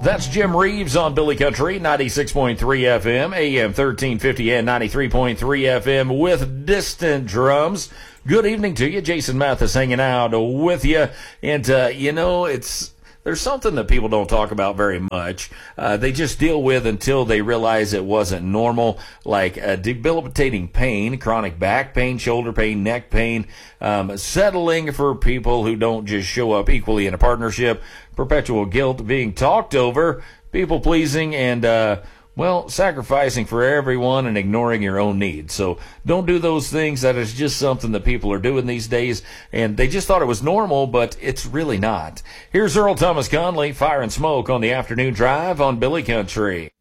That's Jim Reeves on Billy Country, 96.3 FM, AM 1350 and 93.3 FM with Distant Drums. Good evening to you. Jason Mathis hanging out with you. And, there's something that people don't talk about very much. They just deal with until they realize it wasn't normal, like debilitating pain, chronic back pain, shoulder pain, neck pain, settling for people who don't just show up equally in a partnership, perpetual guilt being talked over, people pleasing, and sacrificing for everyone and ignoring your own needs. So don't do those things. That is just something that people are doing these days, and they just thought it was normal, but it's really not. Here's Earl Thomas Conley, Fire and Smoke on the afternoon drive on Billy Country.